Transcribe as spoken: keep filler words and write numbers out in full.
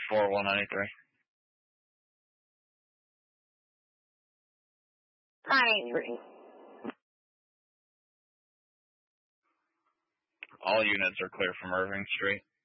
four one ninety-three. ninety-three. All units are clear from Irving Street.